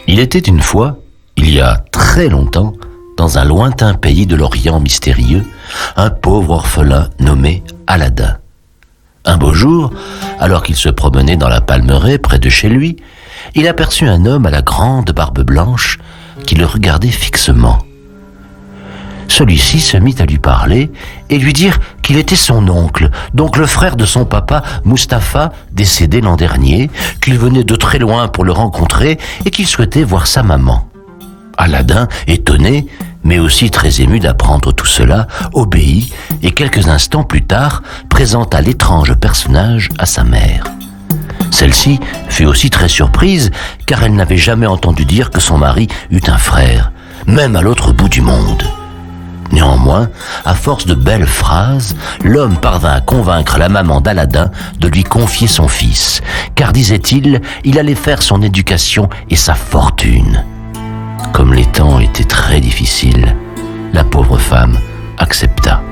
Il était une fois, il y a très longtemps, dans un lointain pays de l'Orient mystérieux, un pauvre orphelin nommé Aladin. Un beau jour, alors qu'il se promenait dans la palmeraie près de chez lui, il aperçut un homme à la grande barbe blanche qui le regardait fixement. Celui-ci se mit à lui parler et lui dire qu'il était son oncle, donc le frère de son papa, Mustapha, décédé l'an dernier, qu'il venait de très loin pour le rencontrer et qu'il souhaitait voir sa maman. Aladin, étonné, mais aussi très ému d'apprendre tout cela, obéit et quelques instants plus tard présenta l'étrange personnage à sa mère. Celle-ci fut aussi très surprise car elle n'avait jamais entendu dire que son mari eût un frère, même à l'autre bout du monde. Néanmoins, à force de belles phrases, l'homme parvint à convaincre la maman d'Aladin de lui confier son fils, car, disait-il, il allait faire son éducation et sa fortune. Comme les temps étaient très difficiles, la pauvre femme accepta.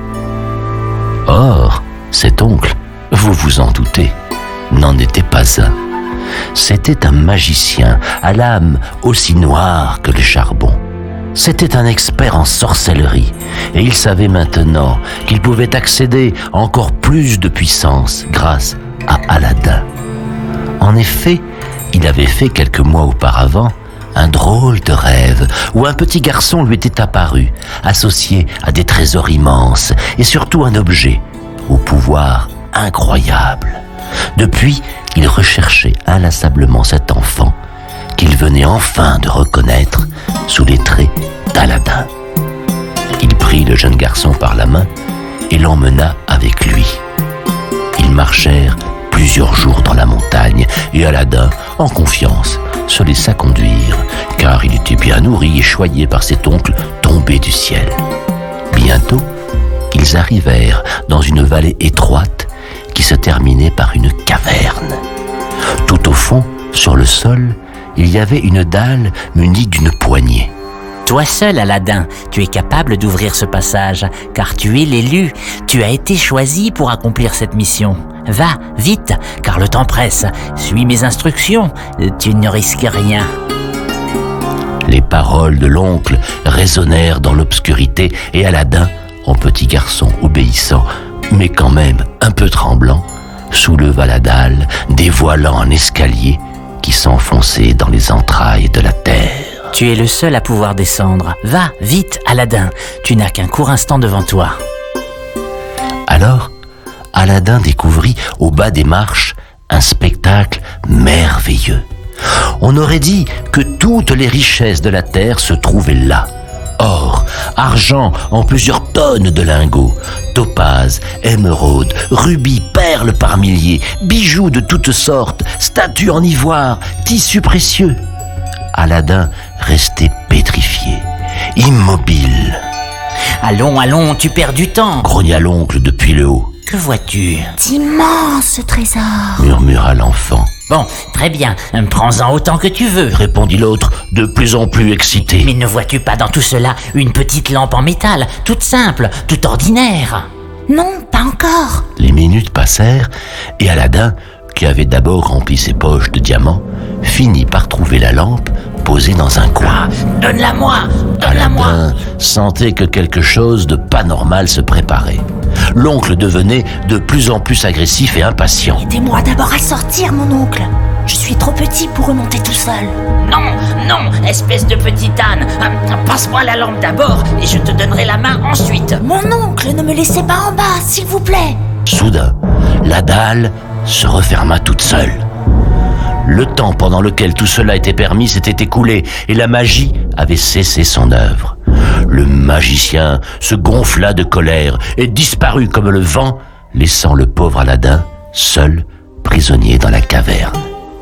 Or, cet oncle, vous vous en doutez, n'en était pas un. C'était un magicien à l'âme aussi noire que le charbon. C'était un expert en sorcellerie et il savait maintenant qu'il pouvait accéder à encore plus de puissance grâce à Aladin. En effet, il avait fait quelques mois auparavant un drôle de rêve où un petit garçon lui était apparu, associé à des trésors immenses et surtout un objet au pouvoir incroyable. Depuis, il recherchait inlassablement cet enfant qu'il venait enfin de reconnaître sous les traits d'Aladin. Il prit le jeune garçon par la main et l'emmena avec lui. Ils marchèrent plusieurs jours dans la montagne et Aladin, en confiance, se laissa conduire, car il était bien nourri et choyé par cet oncle tombé du ciel. Bientôt, ils arrivèrent dans une vallée étroite qui se terminait par une caverne. Tout au fond, sur le sol, il y avait une dalle munie d'une poignée. Toi seul, Aladin, tu es capable d'ouvrir ce passage, car tu es l'élu. Tu as été choisi pour accomplir cette mission. Va, vite, car le temps presse. Suis mes instructions, tu ne risques rien. Les paroles de l'oncle résonnèrent dans l'obscurité et Aladin, en petit garçon obéissant, mais quand même un peu tremblant, souleva la dalle, dévoilant un escalier qui s'enfonçait dans les entrailles de la terre. Tu es le seul à pouvoir descendre. Va, vite, Aladin, tu n'as qu'un court instant devant toi. Alors, Aladin découvrit au bas des marches un spectacle merveilleux. On aurait dit que toutes les richesses de la terre se trouvaient là. Or, argent en plusieurs tonnes de lingots, topazes, émeraudes, rubis, perles par milliers, bijoux de toutes sortes, statues en ivoire, tissus précieux. Aladin restait pétrifié, immobile. Allons, allons, tu perds du temps, grogna l'oncle depuis le haut. Que vois-tu? D'immenses trésors, murmura l'enfant. Bon, très bien, prends-en autant que tu veux, répondit l'autre, de plus en plus excité. Mais ne vois-tu pas dans tout cela une petite lampe en métal, toute simple, toute ordinaire? Non, pas encore. Les minutes passèrent et Aladin, qui avait d'abord rempli ses poches de diamants, finit par trouver la lampe posée dans un coin. Donne-la-moi, donne-la-moi. Aladin sentait que quelque chose de pas normal se préparait. L'oncle devenait de plus en plus agressif et impatient. Aidez-moi d'abord à sortir, mon oncle. Je suis trop petit pour remonter tout seul. Non, non, espèce de petit âne. Passe-moi la lampe d'abord et je te donnerai la main ensuite. Mon oncle, ne me laissez pas en bas, s'il vous plaît. Soudain, la dalle se referma toute seule. Le temps pendant lequel tout cela était permis s'était écoulé et la magie avait cessé son œuvre. Le magicien se gonfla de colère et disparut comme le vent, laissant le pauvre Aladin seul, prisonnier dans la caverne.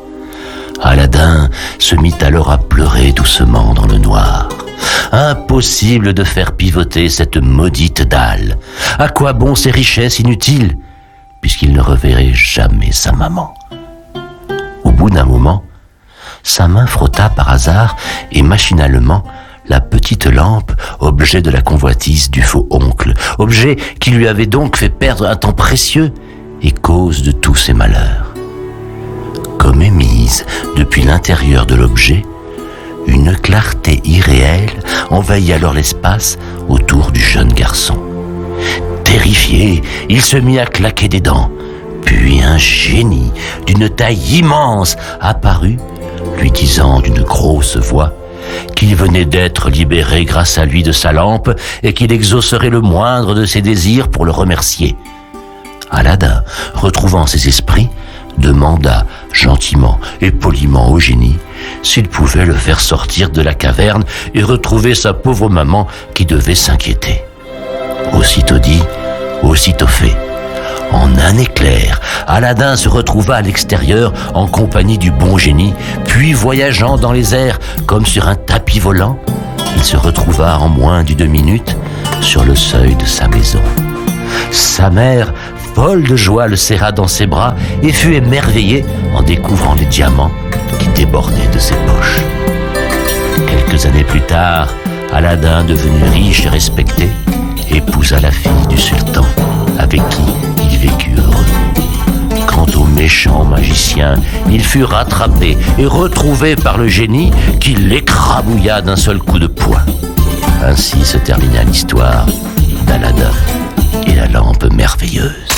Aladin se mit alors à pleurer doucement dans le noir. Impossible de faire pivoter cette maudite dalle. À quoi bon ces richesses inutiles, puisqu'il ne reverrait jamais sa maman. Au bout d'un moment, sa main frotta par hasard et machinalement la petite lampe, objet de la convoitise du faux oncle, objet qui lui avait donc fait perdre un temps précieux et cause de tous ses malheurs. Comme émise depuis l'intérieur de l'objet, Une clarté irréelle envahit alors l'espace autour du jeune garçon. Terrifié, il se mit à claquer des dents. Puis un génie d'une taille immense apparut, lui disant d'une grosse voix qu'il venait d'être libéré grâce à lui de sa lampe et qu'il exaucerait le moindre de ses désirs pour le remercier. Aladin, retrouvant ses esprits, demanda gentiment et poliment au génie s'il pouvait le faire sortir de la caverne et retrouver sa pauvre maman qui devait s'inquiéter. Aussitôt dit, aussitôt fait. En un éclair, Aladin se retrouva à l'extérieur en compagnie du bon génie, puis voyageant dans les airs comme sur un tapis volant, il se retrouva en moins d'1 minute sur le seuil de sa maison. Sa mère, folle de joie, le serra dans ses bras et fut émerveillée en découvrant les diamants qui débordaient de ses poches. Quelques années plus tard, Aladin, devenu riche et respecté, épousa la fille du sultan, avec qui il vécut heureux. Quant au méchant magicien, il fut rattrapé et retrouvé par le génie qui l'écrabouilla d'un seul coup de poing. Ainsi se termina l'histoire d'Aladin et la lampe merveilleuse.